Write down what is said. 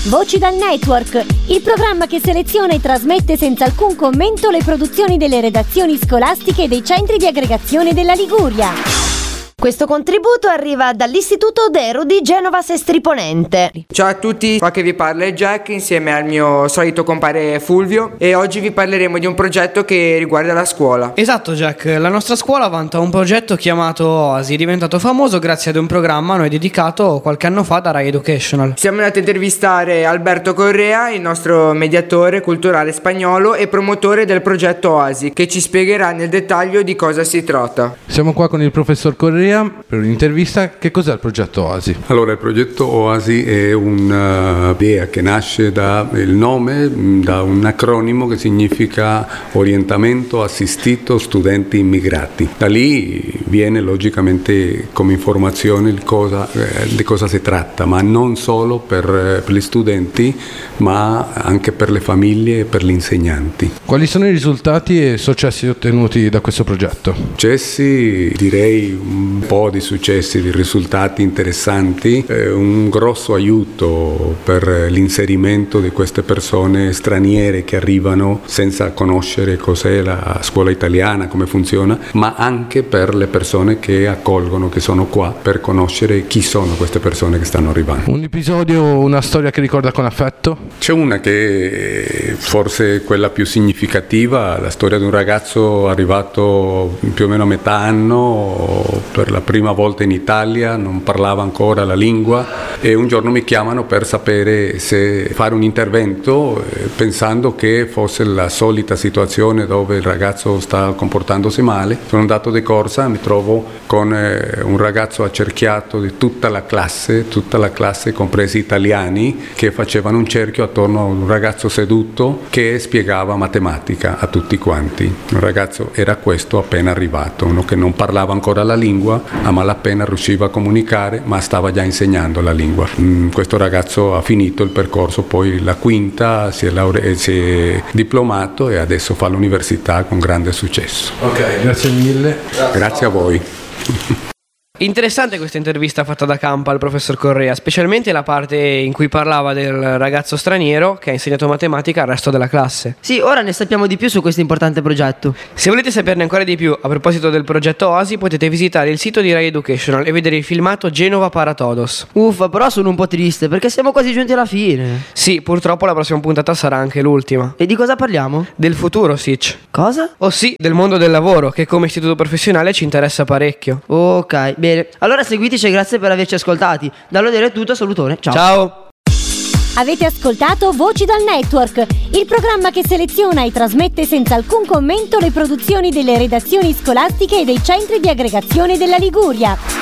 Voci dal Network, il programma che seleziona e trasmette senza alcun commento le produzioni delle redazioni scolastiche e dei centri di aggregazione della Liguria. Questo contributo arriva dall'Istituto Dero di Genova Sestri Ponente. Ciao a tutti, qua che vi parla è Jack insieme al mio solito compare Fulvio e oggi vi parleremo di un progetto che riguarda la scuola. Esatto Jack, la nostra scuola vanta un progetto chiamato Oasi, diventato famoso grazie ad un programma a noi dedicato qualche anno fa da Rai Educational. Siamo andati a intervistare Alberto Correa, il nostro mediatore culturale spagnolo e promotore del progetto Oasi, che ci spiegherà nel dettaglio di cosa si tratta. Siamo qua con il professor Correa per un'intervista. Che cos'è il progetto Oasi? Allora, il progetto Oasi è un'idea che nasce da il nome, da un acronimo che significa Orientamento Assistito Studenti Immigrati. Da lì viene logicamente come informazione di cosa si tratta, ma non solo per gli studenti, ma anche per le famiglie e per gli insegnanti. Quali sono i risultati e successi ottenuti da questo progetto? Successi, direi un po' di successi, di risultati interessanti, un grosso aiuto per l'inserimento di queste persone straniere che arrivano senza conoscere cos'è la scuola italiana, come funziona, ma anche per le persone che accolgono, che sono qua, per conoscere chi sono queste persone che stanno arrivando. Un episodio, una storia che ricorda con affetto? C'è una che forse è quella più significativa, la storia di un ragazzo arrivato più o meno a metà anno, per la prima volta in Italia, non parlava ancora la lingua e un giorno mi chiamano per sapere se fare un intervento, pensando che fosse la solita situazione dove il ragazzo sta comportandosi male. Sono andato di corsa, mi trovo con un ragazzo accerchiato di tutta la classe, compresi italiani, che facevano un cerchio attorno a un ragazzo seduto che spiegava matematica a tutti quanti. Un ragazzo era questo appena arrivato, uno che non parlava ancora la lingua, a malapena riusciva a comunicare, ma stava già insegnando la lingua. Questo ragazzo ha finito il percorso, poi la quinta, si è diplomato e adesso fa l'università con grande successo. Ok, grazie mille. Grazie a voi. Interessante questa intervista fatta da Campa al professor Correa, specialmente la parte in cui parlava del ragazzo straniero che ha insegnato matematica al resto della classe. Sì, ora ne sappiamo di più su questo importante progetto. Se volete saperne ancora di più a proposito del progetto Oasi, potete visitare il sito di Rai Educational e vedere il filmato Genova para Todos. Uffa, però sono un po' triste perché siamo quasi giunti alla fine. Sì, purtroppo la prossima puntata sarà anche l'ultima. E di cosa parliamo? Del futuro, Sitch. Cosa? Oh sì, del mondo del lavoro, che come istituto professionale ci interessa parecchio. Ok, bene. Allora seguiteci e grazie per averci ascoltati. Da Lodero è tutto, salutone, ciao. Ciao. Avete ascoltato Voci dal Network, il programma che seleziona e trasmette senza alcun commento le produzioni delle redazioni scolastiche e dei centri di aggregazione della Liguria.